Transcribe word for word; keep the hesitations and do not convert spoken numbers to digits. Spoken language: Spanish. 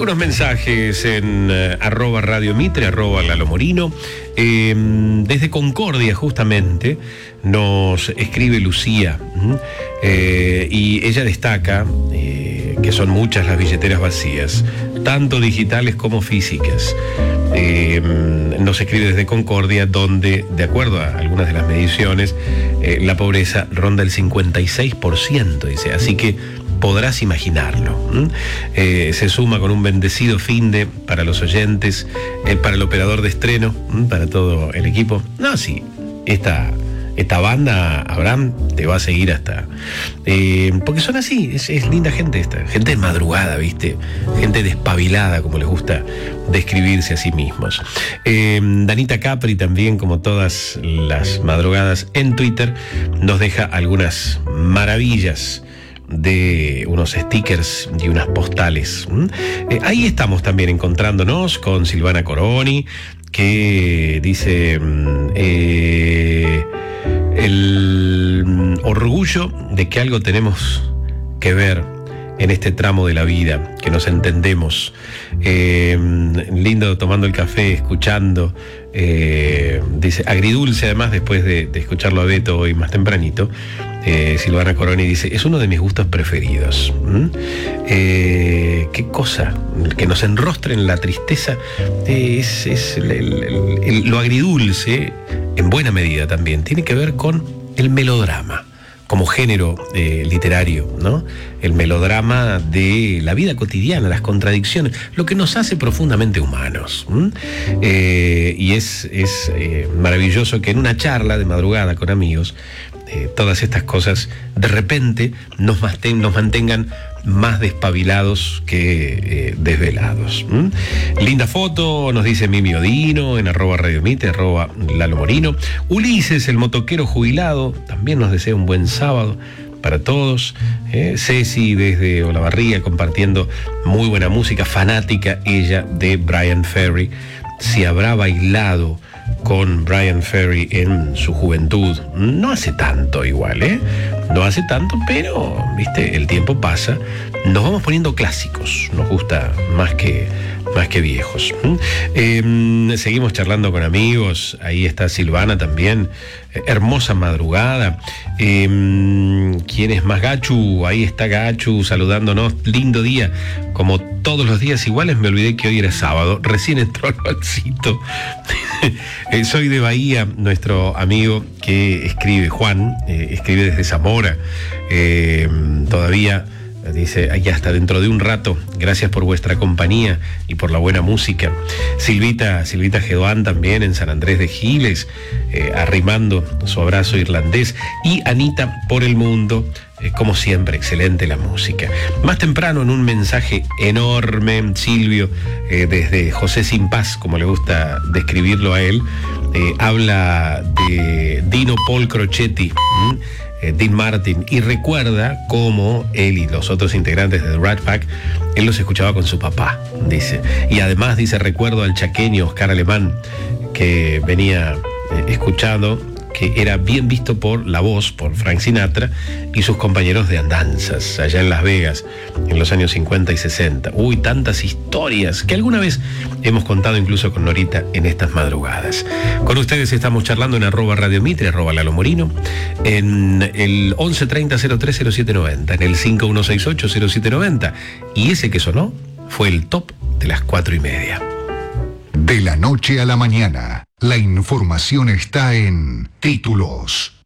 Algunos mensajes en eh, arroba Radio Mitre, arroba Lalo Morino. Eh, desde Concordia, justamente, nos escribe Lucía. Eh, y ella destaca eh, que son muchas las billeteras vacías, tanto digitales como físicas. Eh, nos escribe desde Concordia, donde, de acuerdo a algunas de las mediciones, eh, la pobreza ronda el cincuenta y seis por ciento, dice, así que podrás imaginarlo. ¿Mm? Eh, se suma con un bendecido finde para los oyentes, eh, para el operador de estreno, ¿Mm? para todo el equipo. No, sí, esta... Esta banda, Abraham, te va a seguir hasta... Eh, porque son así, es, es linda gente esta. Gente de madrugada, ¿viste? Gente despabilada, como les gusta describirse a sí mismos. Eh, Danita Capri también, como todas las madrugadas en Twitter, nos deja algunas maravillas de unos stickers y unas postales. ¿Mm? Eh, ahí estamos también encontrándonos con Silvana Coroni, que dice... Eh, el orgullo de que algo tenemos que ver en este tramo de la vida, que nos entendemos. Eh, lindo tomando el café, escuchando. Eh, dice, agridulce además, después de, de escucharlo a Beto hoy más tempranito. Eh, Silvana Coroni dice, es uno de mis gustos preferidos. ¿Mm? Eh, qué cosa, que nos enrostre en la tristeza, eh, es, es el, el, el, el, lo agridulce, en buena medida también, tiene que ver con el melodrama, como género eh, literario, ¿no? El melodrama de la vida cotidiana, las contradicciones, lo que nos hace profundamente humanos. Eh, y es, es eh, maravilloso que en una charla de madrugada con amigos, eh, todas estas cosas de repente nos, manten, nos mantengan más despabilados que eh, desvelados. ¿Mm? Linda foto, nos dice Mimi Odino, en arroba Radio Mite, arroba Lalo Morino. Ulises, el motoquero jubilado, también nos desea un buen sábado para todos. Eh, Ceci, desde Olavarría, compartiendo muy buena música, fanática ella de Bryan Ferry. Si habrá bailado con Bryan Ferry en su juventud, no hace tanto igual, ¿eh? No hace tanto, pero, viste, el tiempo pasa, nos vamos poniendo clásicos, nos gusta más que, más que viejos. ¿Mm? Eh, seguimos charlando con amigos, ahí está Silvana también, eh, hermosa madrugada. Eh, ¿Quién es más? Gachu, ahí está Gachu saludándonos, lindo día, como todos los días iguales. Me olvidé que hoy era sábado, recién entró el Maxito. eh, soy de Bahía, nuestro amigo que escribe, Juan, eh, escribe desde Zamora, eh, todavía dice, allá hasta dentro de un rato, gracias por vuestra compañía y por la buena música. Silvita, Silvita Gedoán también en San Andrés de Giles, eh, arrimando su abrazo irlandés. Y Anita por el mundo, eh, como siempre, excelente la música. Más temprano, en un mensaje enorme, Silvio, eh, desde José Sin Paz, como le gusta describirlo a él, eh, habla de Dino Paul Crocetti, ¿m? Dean Martin, y recuerda cómo él y los otros integrantes de The Rat Pack, él los escuchaba con su papá, dice. Y además dice, recuerdo al chaqueño Oscar Alemán, que venía eh, escuchando, que era bien visto por La Voz, por Frank Sinatra y sus compañeros de andanzas allá en Las Vegas en los años cincuenta y sesenta. Uy, tantas historias que alguna vez hemos contado incluso con Norita en estas madrugadas. Con ustedes estamos charlando en arroba Radio Mitre, arroba Lalo Morino, en el once treinta cero tres cero siete noventa, en el cinco uno seis ocho cero siete noventa, y ese que sonó fue el top de las cuatro y media. De la noche a la mañana, la información está en Títulos.